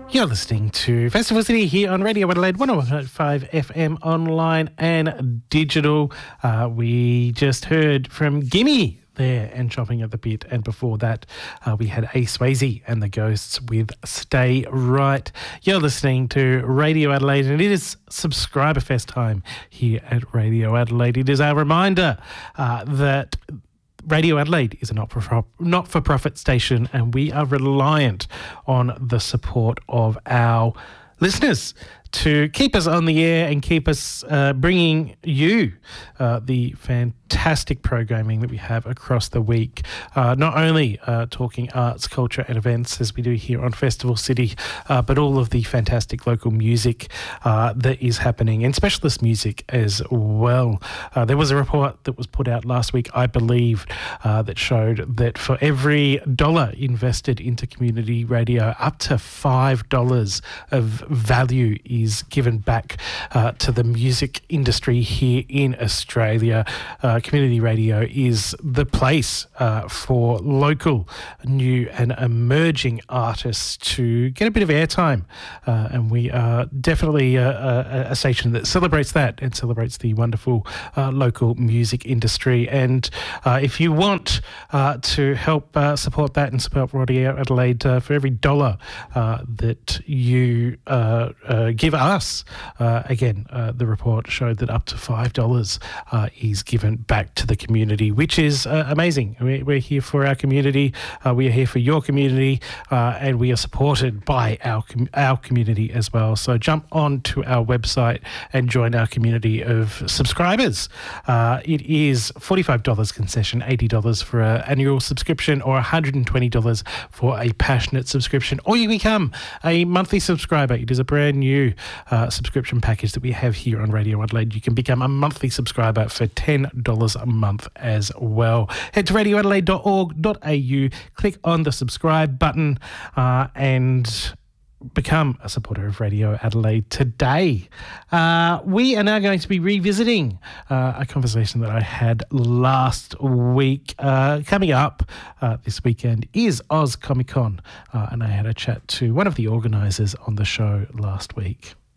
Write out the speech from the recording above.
You're listening to Festival City here on Radio Adelaide 101.5 FM online and digital. We just heard from Gimme there and Chopping at the Bit, and before that we had Ace Swayze and the Ghosts with Stay Right. You're listening to Radio Adelaide, and it is Subscriber Fest time here at Radio Adelaide. It is our reminder that Radio Adelaide is a not-for-profit station, and we are reliant on the support of our listeners to keep us on the air and keep us bringing you the fantastic programming that we have across the week. Not only talking arts, culture and events as we do here on Festival City, but all of the fantastic local music that is happening, and specialist music as well. There was a report that was put out last week, I believe, that showed that for every dollar invested into community radio, up to $5 of value is given back to the music industry here in Australia. Community radio is the place for local, new and emerging artists to get a bit of airtime, and we are definitely a station that celebrates that and celebrates the wonderful local music industry. And if you want to help support that and support Radio Adelaide, for every dollar that you give us, again, the report showed that up to $5 is given back to the community, which is amazing. We're here for our community, we are here for your community, and we are supported by our community as well. So jump on to our website and join our community of subscribers. It is $45 concession, $80 for an annual subscription, or $120 for a passionate subscription, or you become a monthly subscriber. It is a brand new subscription package that we have here on Radio Adelaide. You can become a monthly subscriber for $10 a month as well. Head to radioadelaide.org.au, click on the subscribe button, and become a supporter of Radio Adelaide today. We are now going to be revisiting a conversation that I had last week. Coming up this weekend is Oz Comic Con, and I had a chat to one of the organisers on the show last week.